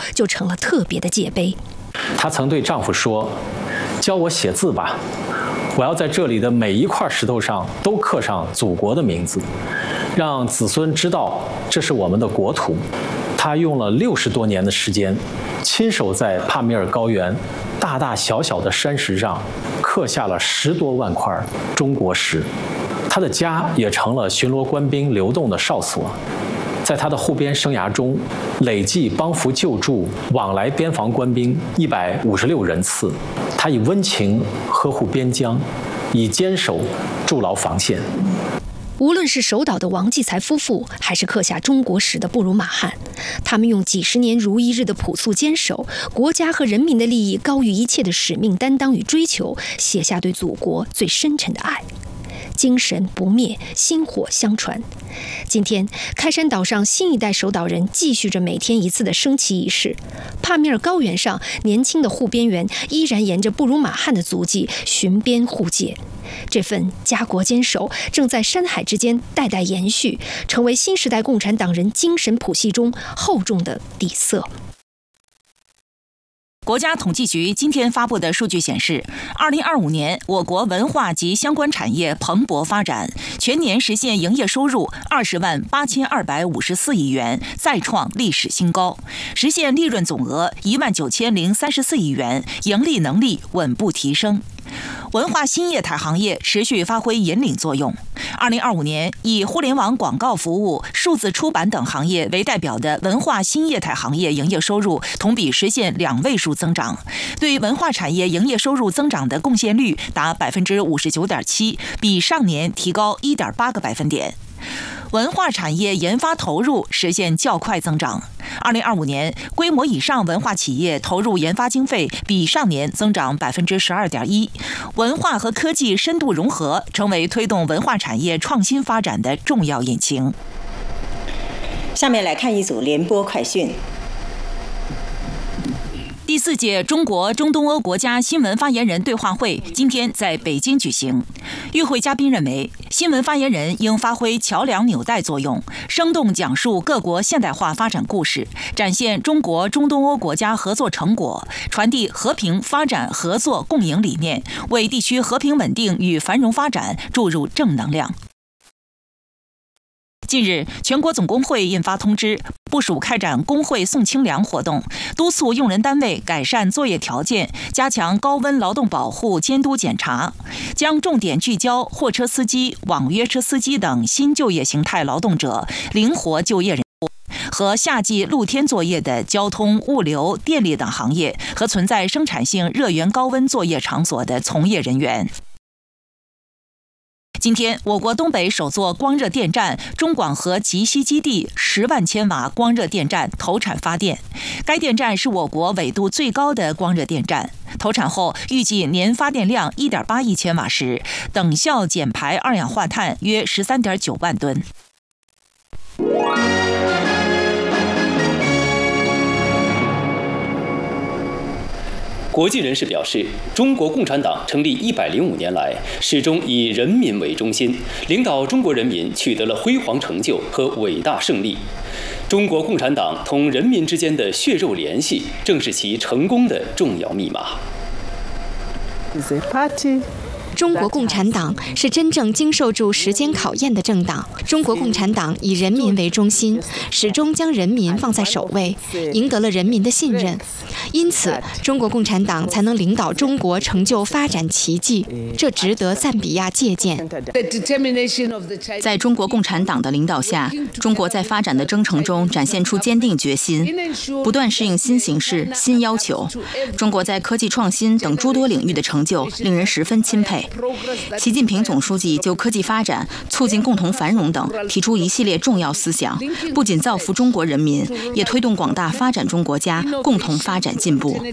就成了特别的界碑。 她曾对丈夫说：“教我写字吧，我要在这里的每一块石头上都刻上祖国的名字，让子孙知道这是我们的国土。”她用了60多年的时间，亲手在帕米尔高原大大小小的山石上刻下了10多万块中国石。她的家也成了巡逻官兵流动的哨所。在他的护边生涯中，累计帮扶救助往来边防官兵156人次。他以温情呵护边疆，以坚守筑牢防线。 无论是守岛的王继才夫妇，还是刻下中国史的布鲁马汉，他们用几10年如一日的朴素坚守，国家和人民的利益高于一切的使命担当与追求，写下对祖国最深沉的爱。精神不灭，薪火相传。今天，开山岛上新一代守岛人继续着每天一次的升旗仪式。帕米尔高原上，年轻的护边员依然沿着布鲁马汉的足迹巡边护界。这份家国坚守正在山海之间代代延续，成为新时代共产党人精神谱系中厚重的底色。 国家统计局今天发布的数据显示，2025年我国文化及相关产业蓬勃发展，全年实现营业收入20.8254亿元，再创历史新高，实现利润总额19034亿元，盈利能力稳步提升。文化新业态行业持续发挥引领作用。2025年，以互联网广告服务、数字出版等行业为代表的文化新业态行业营业收入同比实现2位数增长，对文化产业营业收入增长的贡献率达59.7%，比上年提高1.8个百分点。文化产业研发投入实现较快增长。2025年，规模以上文化企业投入研发经费比上年增长12.1%，文化和科技深度融合成为推动文化产业创新发展的重要引擎。 下面来看一组联播快讯。 第4届中国中东欧国家新闻发言人对话会今天在北京举行。与会嘉宾认为，新闻发言人应发挥桥梁纽带作用，生动讲述各国现代化发展故事，展现中国中东欧国家合作成果，传递和平、发展、合作共赢理念，为地区和平稳定与繁荣发展注入正能量。近日，全国总工会印发通知，部署开展工会送清凉活动，督促用人单位改善作业条件，加强高温劳动保护监督检查，将重点聚焦货车司机、网约车司机等新就业形态劳动者、灵活就业人和夏季露天作业的交通、物流、电力等行业和存在生产性热源高温作业场所的从业人员。今天，我国东北首座光热电站中广核集稀基地10万千瓦光热电站投产发电。该电站是我国纬度最高的光热电站，投产后预计年发电量1.8亿千瓦时，等效减排二氧化碳约13.9万吨。 国际人士表示，中国共产党成立105年来，始终以人民为中心，领导中国人民取得了辉煌成就和伟大胜利。中国共产党同人民之间的血肉联系，正是其成功的重要密码。 中国共产党是真正经受住时间考验的政党。中国共产党以人民为中心，始终将人民放在首位，赢得了人民的信任。因此，中国共产党才能领导中国成就发展奇迹，这值得赞比亚借鉴。 在中国共产党的领导下，中国在发展的征程中展现出坚定决心，不断适应新形势、新要求。中国在科技创新等诸多领域的成就令人十分钦佩。习近平总书记就科技发展、促进共同繁荣等提出一系列重要思想，不仅造福中国人民，也推动广大发展中国家共同发展进步。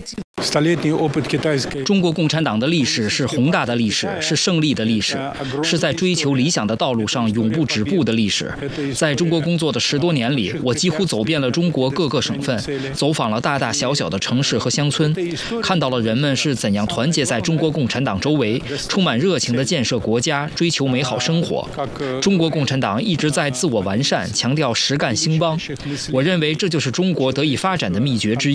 中国共产党的历史是宏大的历史，是胜利的历史，是在追求理想的道路上永不止步的历史。在中国工作的10多年里，我几乎走遍了中国各个省份，走访了大大小小的城市和乡村，看到了人们是怎样团结在中国共产党周围，充满热情地建设国家，追求美好生活。中国共产党一直在自我完善，强调实干兴邦。我认为这就是中国得以发展的秘诀之一。